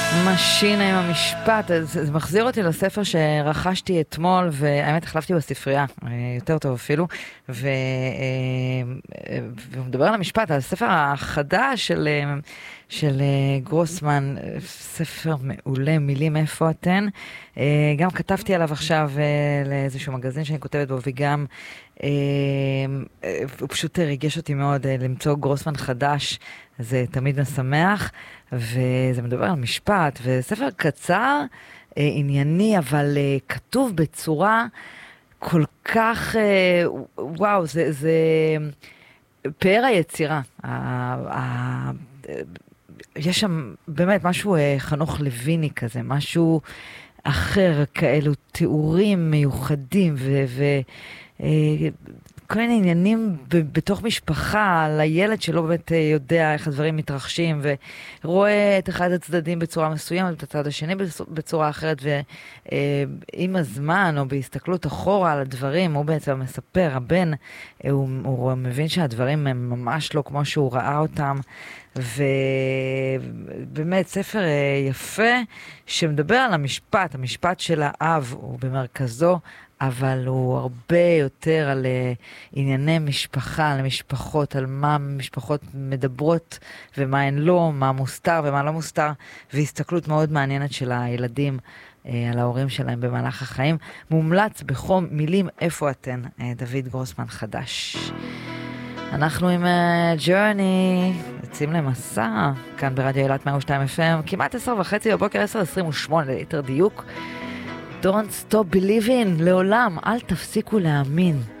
משינה עם המשפט, זה מחזיר אותי לספר שרכשתי אתמול, והאמת החלפתי בספרייה, יותר טוב אפילו, והוא מדבר על המשפט, על הספר החדש של גרוסמן, ספר מעולה, מילים איפה אתן. גם כתבתי עליו עכשיו לאיזשהו מגזין שאני כותבת בו, וגם הוא פשוט ריגש אותי מאוד למצוא גרוסמן חדש, זה תמיד משמח, וזה מדבר על משפט, וספר קצר, ענייני, אבל כתוב בצורה כל כך, וואו, זה פאר היצירה. יש שם באמת משהו חנוך לויני כזה, משהו אחר, כאלו תיאורים מיוחדים, כל מיני עניינים בתוך משפחה, על הילד שלא באמת יודע איך הדברים מתרחשים, ורואה את אחד הצדדים בצורה מסוימת, את הצד השני בצורה אחרת, ועם הזמן, או בהסתכלות אחורה על הדברים, הוא בעצם מספר, הבן, הוא מבין שהדברים הם ממש לא כמו שהוא ראה אותם, ובאמת ספר יפה, שמדבר על המשפט, המשפט של האב, הוא במרכזו, אבל הוא הרבה יותר על ענייני משפחה, על משפחות, על מה משפחות מדברות ומה הן לא, מה מוסתר ומה לא מוסתר, והסתכלות מאוד מעניינת של הילדים על ההורים שלהם במהלך החיים. מומלץ בחום מילים איפה אתן, דוד גרוסמן חדש. אנחנו עם ג'ורני, יוצאים למסע, כאן ברדיו אילת 102 FM, כמעט 10:30 בבוקר, 10:28 ליתר דיוק. Don't stop believing, לעולם, אל תפסיקו להאמין.